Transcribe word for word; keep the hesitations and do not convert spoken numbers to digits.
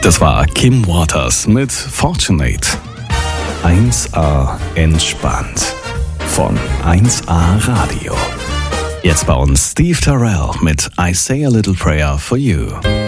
Das war Kim Waters mit Fortunate. eins A entspannt. Von eins A Radio. Jetzt bei uns Steve Terrell mit I Say a Little Prayer for You.